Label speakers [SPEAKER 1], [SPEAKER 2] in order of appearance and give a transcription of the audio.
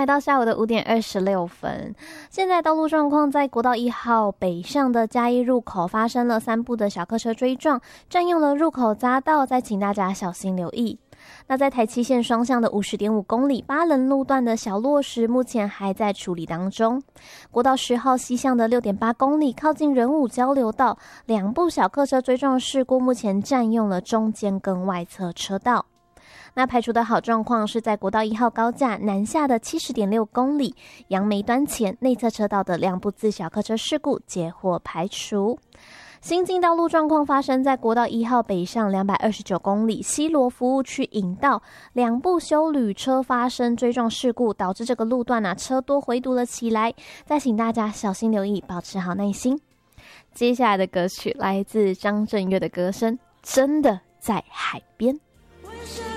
[SPEAKER 1] 来到下午的5点26分，现在道路状况在国道1号北上的嘉义入口发生了3部的小客车追撞，占用了入口匝道，再请大家小心留意。那在台七线双向的50.5公里八人路段的小落石目前还在处理当中。国道10号西向的6.8公里靠近仁武交流道，2部小客车追撞事故目前占用了中间跟外侧车道。那排除的好状况是在国道1号高架南下的70.6公里杨梅端前内侧车道的2部自小客车事故皆获排除。新进道路状况发生在国道1号北上229公里西螺服务区引道，2部休旅车发生追撞事故，导致这个路段车多回堵了起来，再请大家小心留意，保持好耐心。接下来的歌曲来自张震岳的歌声《真的在海边》。